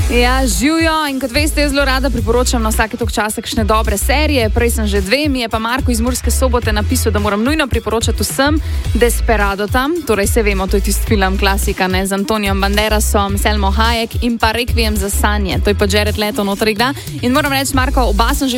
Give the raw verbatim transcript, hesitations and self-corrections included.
Ja, živijo in kot veste, jaz zelo rada priporočam na vsake tok časa kakšne dobre serije. Prej sem že dve, mi je pa Marko iz Murske Sobote napisal, da moram nujno priporočati vsem Desperado tam. Torej se vemo, to je tisti film klasika, ne, z Antonijem Banderasom, Selmo Hayek in pa Requiem za sanje. To je pa Jared Leto noter igra. In moram reči, Marko, oba sem že